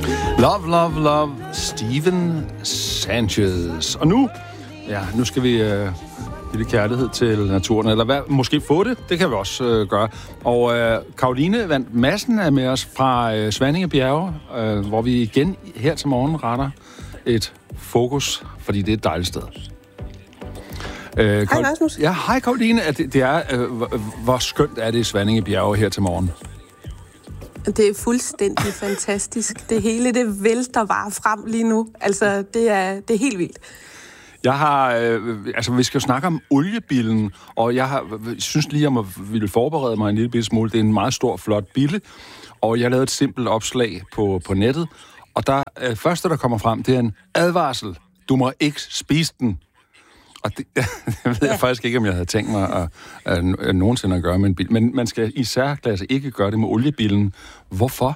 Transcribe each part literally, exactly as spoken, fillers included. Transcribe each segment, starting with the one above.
Love, love, love, Steven Sanchez. Og nu, ja, nu skal vi øh, give lidt kærlighed til naturen, eller hvad, måske få det, det kan vi også øh, gøre. Og øh, Caroline vandt Madsen er med os fra øh, Svanninge Bjerge, øh, hvor vi igen her til morgen retter et fokus, fordi det er et dejligt sted. Øh, hej Rasmus. Ja, hej Caroline. Det, det er, øh, hvor, hvor skønt er det i Svanninge Bjerge her til morgen? Det er fuldstændig fantastisk. Det hele, det vælter bare frem lige nu. Altså, det er, det er helt vildt. Jeg har, øh, altså vi skal jo snakke om oliebillen, og jeg har, synes lige, at jeg ville forberede mig en lille bitte smule. Det er en meget stor, flot bille, og jeg lavede et simpelt opslag på, på nettet, og der øh, første, der kommer frem, det er en advarsel. Du må ikke spise den. Og det, det ved jeg ja. faktisk ikke, om jeg havde tænkt mig at, at, at nogensinde at gøre med en bil. Men man skal i særklasse ikke gøre det med oliebilen. Hvorfor?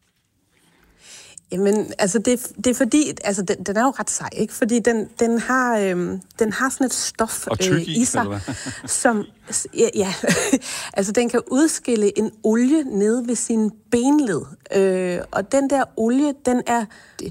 Jamen, altså, det, det er fordi, altså, den, den er jo ret sej, ikke? Fordi den, den, har, øhm, den har sådan et stof øh, i, i sig, som, ja, ja altså, den kan udskille en olie nede ved sin benled. Øh, og den der olie, den er,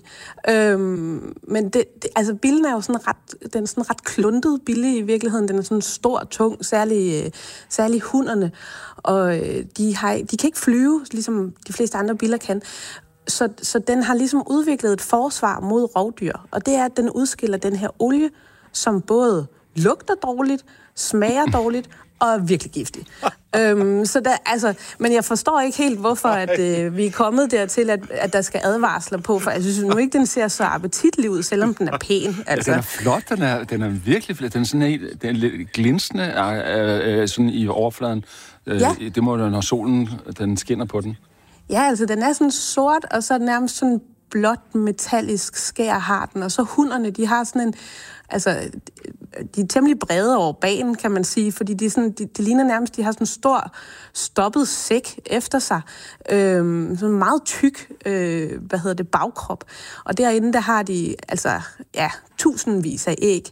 øh, men det, det, altså, billen er jo sådan ret, den er sådan ret kluntet bille i virkeligheden. Den er sådan stor, tung, særlig, øh, særlig hunderne. Og øh, de, har, de kan ikke flyve, ligesom de fleste andre biler kan. Så, så den har ligesom udviklet et forsvar mod rovdyr, og det er, at den udskiller den her olie, som både lugter dårligt, smager dårligt og er virkelig giftig. øhm, så der, altså, men jeg forstår ikke helt, hvorfor at, øh, vi er kommet dertil, at, at der skal advarsler på, for jeg synes nu ikke, den ser så appetitlig ud, selvom den er pæn. Altså. Ja, den er flot, den er, den er virkelig flot. Den er sådan helt, den er lidt glinsende øh, øh, sådan i overfladen. Øh, ja. Det må jo, når solen den skinner på den. Ja, altså den er sådan sort, og så nærmest sådan blåt metallisk skær har den, og så hunderne, de har sådan en, altså, de er temmelig brede over bagen, kan man sige, fordi de, sådan, de, de ligner nærmest, de har sådan en stor stoppet sæk efter sig, øhm, sådan en meget tyk, øh, hvad hedder det, bagkrop, og derinde, der har de, altså, ja, tusindvis af æg,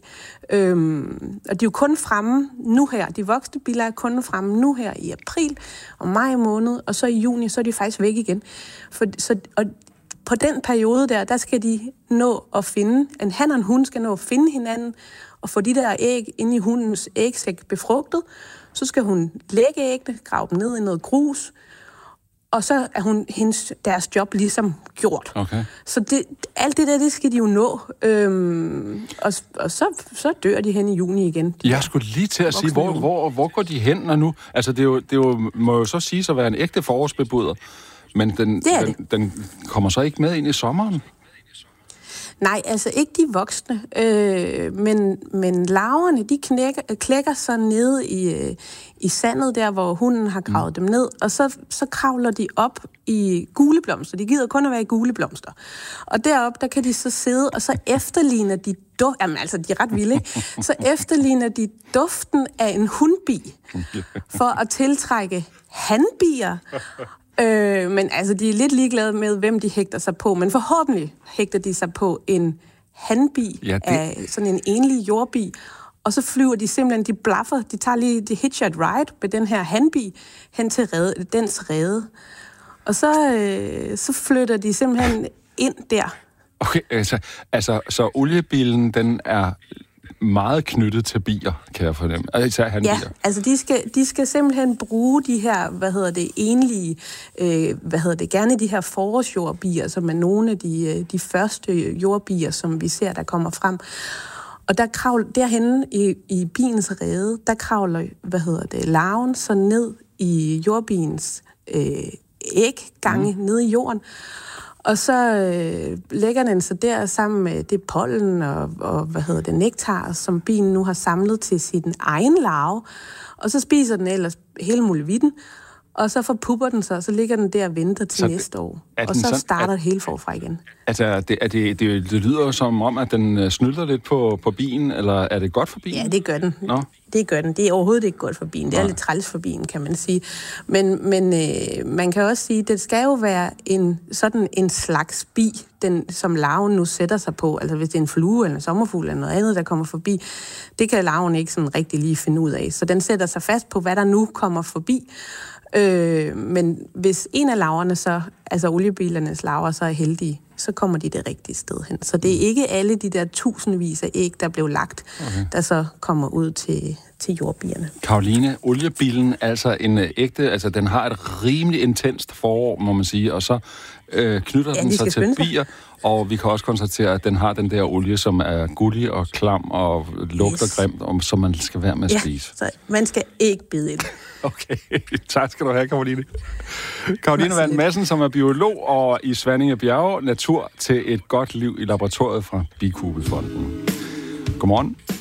øhm, og de er jo kun fremme nu her, de voksne biller er kun fremme nu her i april og maj måned, og så i juni, så er de faktisk væk igen, for, så, og på den periode der, der skal de nå at finde, en han og en hund skal nå at finde hinanden, og få de der æg inde i hundens ægsæk befrugtet. Så skal hun lægge æggene, grave dem ned i noget grus, og så er hun hendes, deres job ligesom gjort. Okay. Så det, alt det der, det skal de jo nå. Øhm, og og så, så dør de hen i juni igen. De jeg skulle lige til at sige, hvor, hvor, hvor går de hen når nu? Altså, det, er jo, det er jo, må jo så sige at være en ægte forårsbebuder. Men den, det den, det. den kommer så ikke med ind i sommeren? Nej, altså ikke de voksne, øh, men, men larverne, de knækker, klækker så nede i, øh, i sandet der, hvor hunden har gravet mm. dem ned, og så, så kravler de op i gule blomster. De gider kun at være i gule blomster. Og deroppe, der kan de så sidde, og så efterligner de duft, jamen altså, de er ret vilde, ikke? Så efterligner de duften af en hundbi, for at tiltrække hanbier. Øh, men altså, de er lidt ligeglade med, hvem de hægter sig på, men forhåbentlig hægter de sig på en hanbi, ja, det... af sådan en enlig jordbi, og så flyver de simpelthen, de blaffer, de tager lige, de hitch at ride med den her hanbi hen til rede, dens rede, og så, øh, så flytter de simpelthen ind der. Okay, altså, altså så oliebilen, den er meget knyttet til bier, kan jeg fornemme. Altså, ja, altså de skal, de skal simpelthen bruge de her, hvad hedder det, enlige, øh, hvad hedder det, gerne de her forårsjordbier, som er nogle af de, de første jordbier, som vi ser, der kommer frem. Og der kravler, derhenne i, i biens rede, der kravler, hvad hedder det, larven så ned i jordbiens øh, æggange, mm. ned i jorden. Og så øh, lægger den sig der sammen med det pollen og, og hvad hedder det, nektar, som bien nu har samlet til sin egen larve. Og så spiser den ellers hele muligheden, og så forpupper den sig, og så ligger den der og venter til så næste år. Og så sådan, starter det hele forfra igen. Altså, det, er det, det, det lyder som om, at den snylder lidt på, på bien, eller er det godt for bien? Ja, det gør den. Nå? Det gør den. Det er overhovedet ikke godt for bien. Det er Nej. lidt træls for bien, kan man sige. Men, men øh, man kan også sige, at det skal jo være en, sådan en slags bi, den, som larven nu sætter sig på. Altså hvis det er en flue eller en sommerfugl eller noget andet, der kommer forbi, det kan larven ikke sådan rigtig lige finde ud af. Så den sætter sig fast på, hvad der nu kommer forbi. Øh, men hvis en af larverne så, altså oliebilernes larver, så er heldige, så kommer de det rigtige sted hen. Så det er ikke alle de der tusindvis af æg, der blev lagt, okay. der så kommer ud til, til jordbierne. Caroline, oliebillen, altså en ægte, altså den har et rimelig intenst forår, må man sige, og så øh, knytter ja, den sig til bier, og vi kan også konstatere, at den har den der olie, som er gullig og klam og lugter yes. grimt, og som man skal være med at ja, spise. Så man skal ikke bide i det. Okay, tak skal du have, Caroline. Caroline Vand Madsen, som er biolog og i Svanninge Bjerge, natur til et godt liv i laboratoriet fra Bikubefonden. Godmorgen.